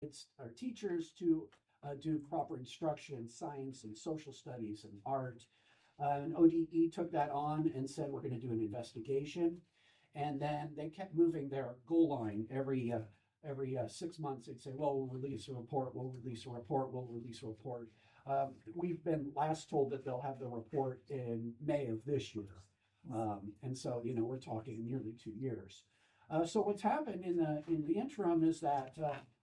it's our teachers to do proper instruction in science and social studies and art. And ODE took that on and said, we're going to do an investigation. And then they kept moving their goal line every 6 months. They'd say, well, we'll release a report, we'll release a report, we'll release a report. We've been last told that they'll have the report in May of this year. And so, we're talking nearly 2 years. So what's happened in the interim is that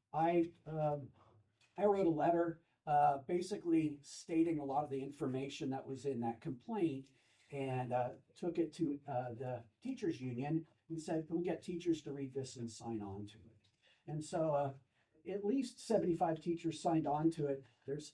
I wrote a letter basically stating a lot of the information that was in that complaint and took it to the teachers union and said, can we get teachers to read this and sign on to it? And so at least 75 teachers signed on to it.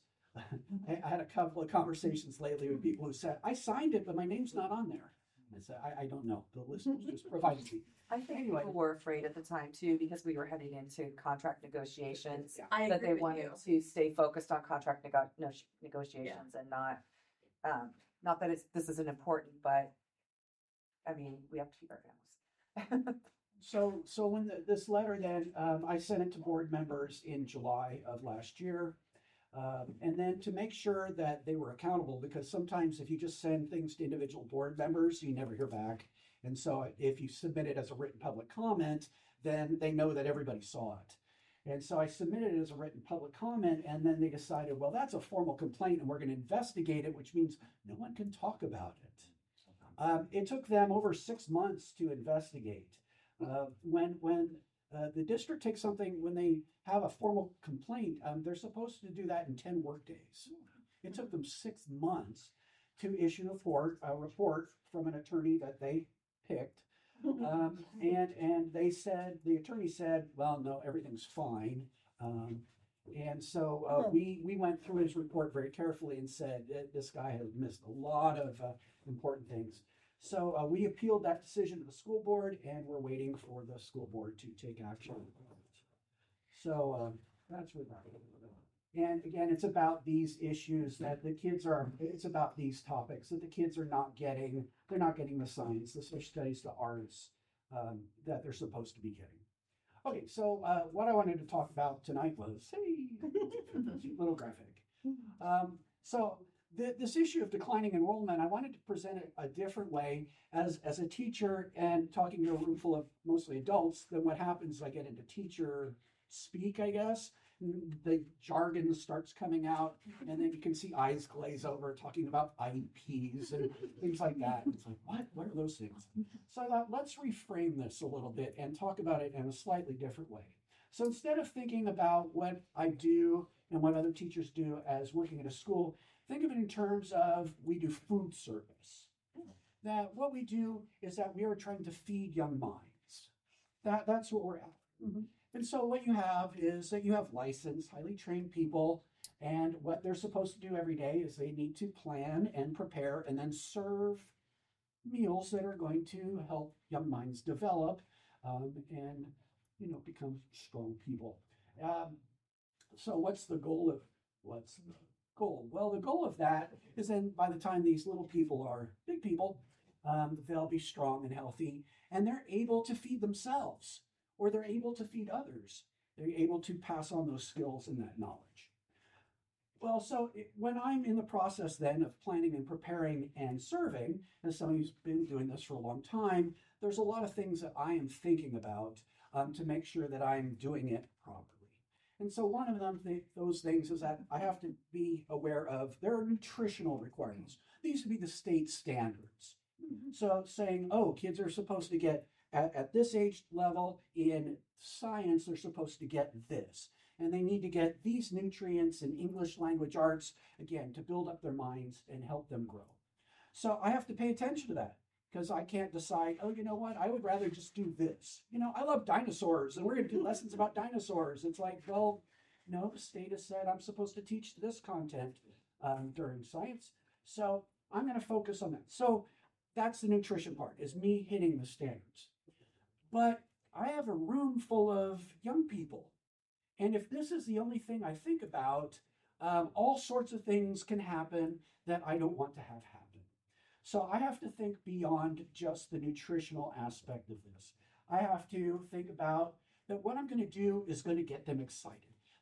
I had a couple of conversations lately with people who said, I signed it, but my name's not on there. I said, I don't know. The list was just provided to me. I think Anyway. people were afraid at the time too, because we were heading into contract negotiations, I that agree they with wanted you. to stay focused on contract negotiations and not that this isn't important, but I mean, we have to feed our families. So when this letter then, I sent it to board members in July of last year. And then to make sure that they were accountable, because sometimes if you just send things to individual board members, you never hear back. And so if you submit it as a written public comment, then they know that everybody saw it. And so I submitted it as a written public comment, and then they decided, well, that's a formal complaint and we're going to investigate it, which means no one can talk about it. It took them over 6 months to investigate. When the district takes something, when they have a formal complaint, they're supposed to do that in 10 work days. It took them 6 months to issue a report from an attorney that they picked. And the attorney said, well, no, everything's fine. And so we went through his report very carefully and said this guy has missed a lot of important things. So we appealed that decision to the school board, and we're waiting for the school board to take action. So that's what that is. And again, it's about these issues that it's about these topics that the kids are not getting. They're not getting the science, the social studies, the arts that they're supposed to be getting. Okay, so what I wanted to talk about tonight was, little graphic. So this issue of declining enrollment, I wanted to present it a different way as a teacher and talking to a room full of mostly adults. Then what happens is I get into teacher speak, I guess. The jargon starts coming out, and then you can see eyes glaze over talking about IEPs and things like that. It's like, what are those things? So I thought, let's reframe this a little bit and talk about it in a slightly different way. So instead of thinking about what I do and what other teachers do as working at a school, think of it in terms of we do food service. That what we do is that we are trying to feed young minds. That's what we're at. Mm-hmm. And so what you have is that you have licensed, highly trained people, and what they're supposed to do every day is they need to plan and prepare and then serve meals that are going to help young minds develop and become strong people. So what's the goal? Well, the goal of that is then by the time these little people are big people, they'll be strong and healthy, and they're able to feed themselves, or they're able to feed others. They're able to pass on those skills and that knowledge. Well, so when I'm in the process then of planning and preparing and serving, as somebody who's been doing this for a long time, there's a lot of things that I am thinking about to make sure that I'm doing it properly. And so one of those things is that I have to be aware of there are nutritional requirements. These would be the state standards. Mm-hmm. So saying, kids are supposed to get at this age level in science, they're supposed to get this. And they need to get these nutrients in English language arts, again, to build up their minds and help them grow. So I have to pay attention to that because I can't decide, you know what, I would rather just do this. I love dinosaurs and we're going to do lessons about dinosaurs. It's like, well, no, the state has said I'm supposed to teach this content during science. So I'm going to focus on that. So that's the nutrition part, is me hitting the standards. But I have a room full of young people. And if this is the only thing I think about, all sorts of things can happen that I don't want to have happen. So I have to think beyond just the nutritional aspect of this. I have to think about that what I'm going to do is going to get them excited.